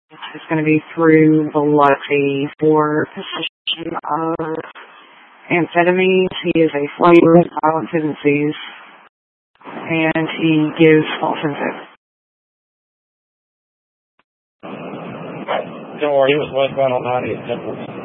It's going to be through the Lexi for possession of amphetamines. He is a flavor of violent tendencies, and he gives false info. Don't worry, he was westbound on 90 at Temple.